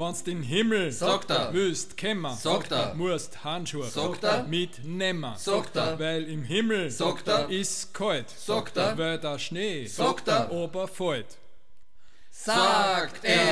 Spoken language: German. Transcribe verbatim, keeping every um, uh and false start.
Wenn's den Himmel sagt er, willst kämmer, sagt er, musst Handschuhe sagt er, mitnehmen, sagt er, weil im Himmel sagt er, ist kalt, sagt er, weil der Schnee sagt er, oberfällt. sagt er.